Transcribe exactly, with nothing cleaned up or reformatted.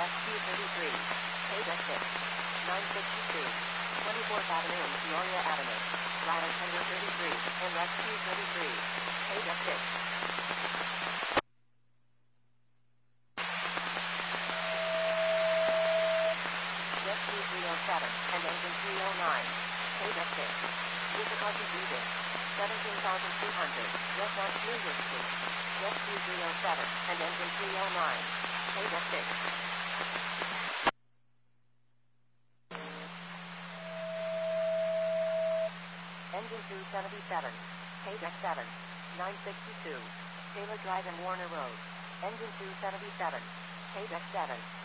Rescue thirty-three. Page six. nine sixty-two. twenty-fourth Avenue, Peoria Avenue. Ladder Tender thirty-three, and Rescue thirty-three. Page six. Rescue three oh seven, and Engine three oh nine. Page six. Difficulty breathing. seventeen thousand two hundred, West North New York Street. Rescue three oh seven, and Engine three oh nine. Page six. Engine two seventy-seven. Page seven. nine sixty-two. Taylor Drive and Warner Road. Engine two seventy-seven. Page seven.